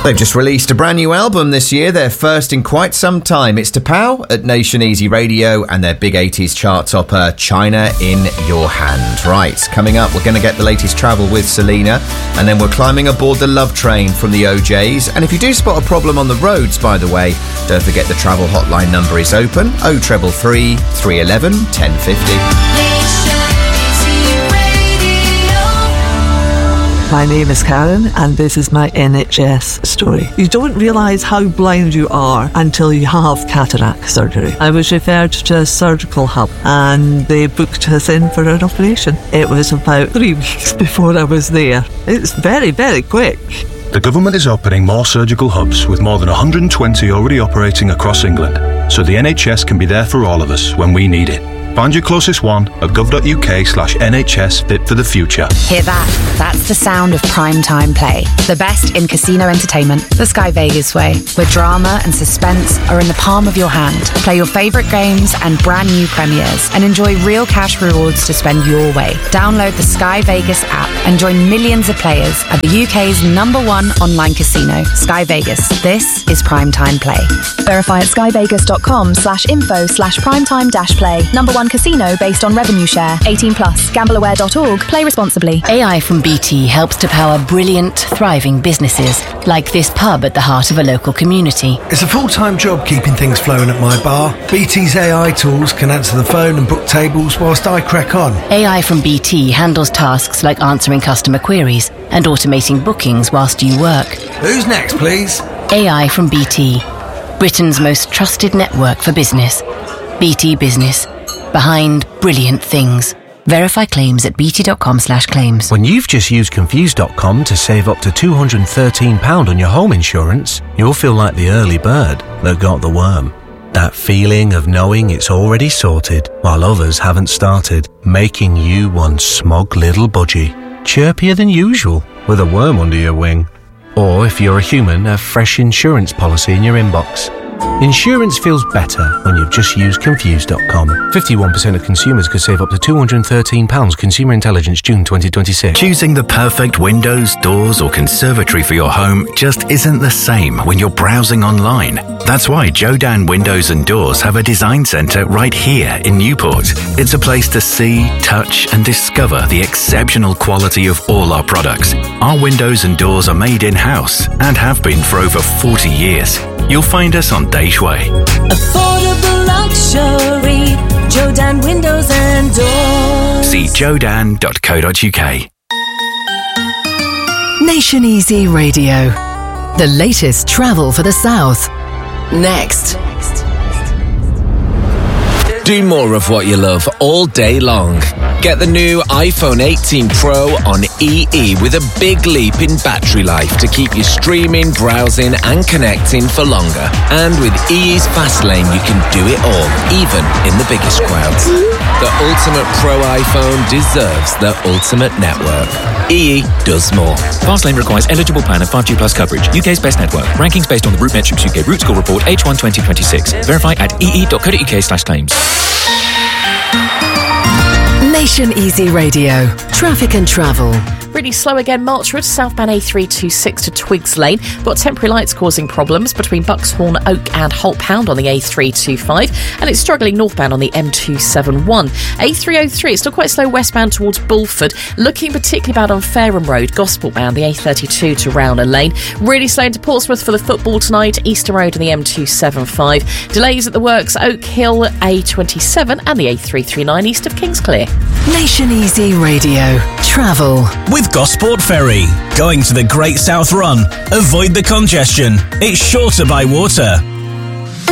They've just released a brand new album this year, their first in quite some time. It's T'Pau at Nation Easy Radio and their big 80s chart topper, China in Your Hand. Right, coming up, we're going to get the latest travel with Selena, and then we're climbing aboard the Love Train from the OJs. And if you do spot a problem on the roads, by the way, don't forget the travel hotline number is open, 0333 311 1050. My name is Karen and this is my NHS story. You don't realise how blind you are until you have cataract surgery. I was referred to a surgical hub and they booked us in for an operation. It was about 3 weeks before I was there. It's very, very quick. The government is opening more surgical hubs with more than 120 already operating across England, so the NHS can be there for all of us when we need it. Find your closest one at gov.uk/NHS Fit for the Future. Hear that? That's the sound of prime time play. The best in casino entertainment, the Sky Vegas way, where drama and suspense are in the palm of your hand. Play your favourite games and brand new premieres and enjoy real cash rewards to spend your way. Download the Sky Vegas app and join millions of players at the UK's #1 online casino, Sky Vegas. This is prime time play. Verify at skyvegas.com/info/primetime-play. #1 casino based on revenue share. 18+. Gambleaware.org. Play responsibly. AI from BT helps to power brilliant, thriving businesses, like this pub at the heart of a local community. It's a full-time job keeping things flowing at my bar. BT's AI tools can answer the phone and book tables whilst I crack on. AI from BT handles tasks like answering customer queries and automating bookings whilst you work. Who's next, please? AI from BT, Britain's most trusted network for business. BT Business. Behind brilliant things. Verify claims at bt.com/claims. When you've just used Confused.com to save up to £213 on your home insurance, you'll feel like the early bird that got the worm. That feeling of knowing it's already sorted while others haven't started, making you one smug little budgie, chirpier than usual with a worm under your wing. Or if you're a human, a fresh insurance policy in your inbox. Insurance feels better when you've just used Confused.com. 51% of consumers could save up to £213. Consumer Intelligence, June 2026. Choosing the perfect windows, doors or conservatory for your home just isn't the same when you're browsing online. That's why Jodan Windows and Doors have a design centre right here in Newport. It's a place to see, touch and discover the exceptional quality of all our products. Our windows and doors are made in-house and have been for over 40 years. You'll find us on Dage Way. Affordable luxury, Jodan Windows and Doors. See jodan.co.uk. Nation Easy Radio. The latest travel for the South. Next. Do more of what you love all day long. Get the new iPhone 18 Pro on EE with a big leap in battery life to keep you streaming, browsing and connecting for longer. And with EE's Fast Lane, you can do it all, even in the biggest crowds. The ultimate Pro iPhone deserves the ultimate network. EE does more. Fastlane requires eligible plan and 5G plus coverage. UK's best network. Rankings based on the Root Metrics UK Root Score Report H1 2026. Verify at ee.co.uk/claims. Nation Easy Radio. Traffic and travel. Really slow again, Marchwood, southbound A326 to Twigs Lane. Got temporary lights causing problems between Buxhorn, Oak and Holt Pound on the A325. And it's struggling northbound on the M271. A303, it's still quite slow westbound towards Bulford. Looking particularly bad on Fareham Road, Gosport bound, the A32 to Rowner Lane. Really slow into Portsmouth for the football tonight, Easter Road and the M275. Delays at the works, Oak Hill, A27 and the A339 east of Kingsclear. Nation Easy Radio. Travel. With Gosport Ferry. Going to the Great South Run. Avoid the congestion. It's shorter by water.